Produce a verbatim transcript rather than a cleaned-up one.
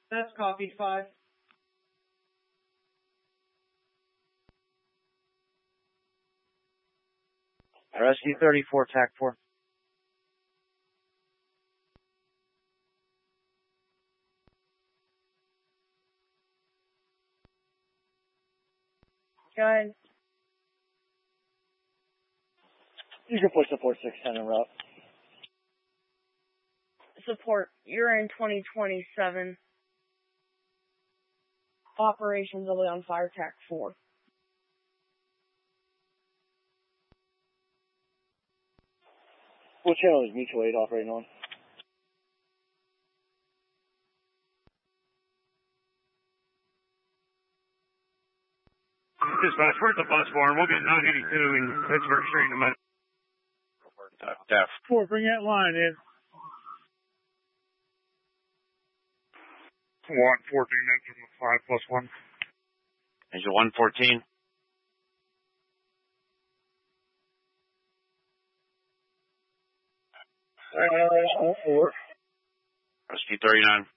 That's copied five. Rescue thirty-four, T A C four. Guys. You can push support six ten en route. Support, you're in twenty twenty-seven. Operations only on fire, T A C four. What channel is mutual aid operating on? Dispatch, where's the bus barn? We'll get nine eighty-two in Pittsburgh Street in a minute. Def. Four, bring that line in. one fourteen, engine five plus one. Engine one fourteen. Uh, four. Rescue thirty-nine.